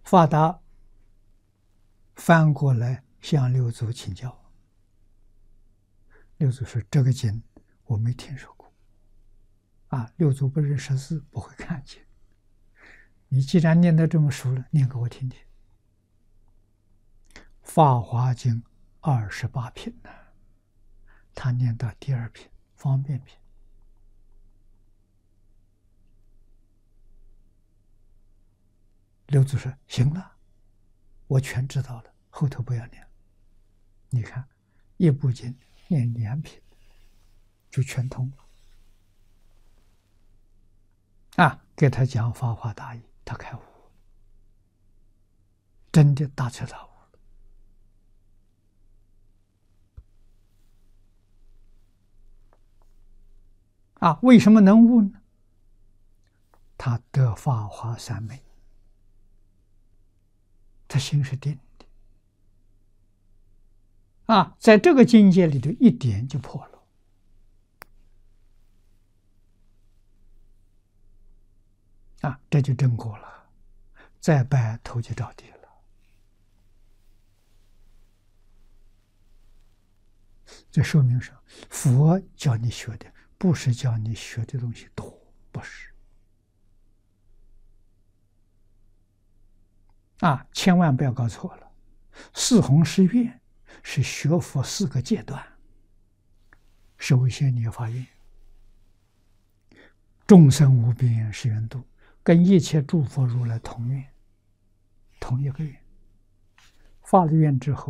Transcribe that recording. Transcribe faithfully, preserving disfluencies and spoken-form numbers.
法达翻过来向六祖请教。六祖说：“这个经我没听说过。啊，六祖不认识字，不会看经。你既然念得这么熟了，念给我听听。”《法华经》二十八品呢，他念到第二品方便品。六祖说：“行了，我全知道了，后头不要念。你看，一部经念两品，就全通了。啊，给他讲法华大义，他开悟，真的大彻大悟了。啊，为什么能悟呢？他得法华三昧。”他心是定的啊，在这个境界里头，一点就破了啊，这就正果了，再拜头就着地了。这说明什么？佛教你学的不是教你学的东西多，不是啊，千万不要搞错了。四弘誓愿是学佛四个阶段。首先你要发愿，众生无边誓愿度，跟一切诸佛如来同愿，同一个愿。发了愿之后，